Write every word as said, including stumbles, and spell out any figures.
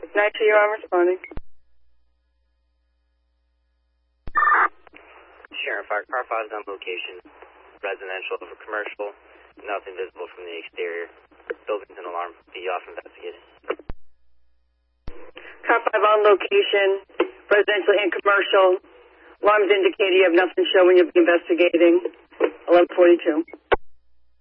nine two, I'm responding. Sharon Fire, car five is on location. Residential over commercial. Nothing visible from the exterior. Building's an alarm. Be off investigated. Car five on location. Residential and commercial. Alarms indicate you have nothing showing you'll be investigating. eleven forty-two.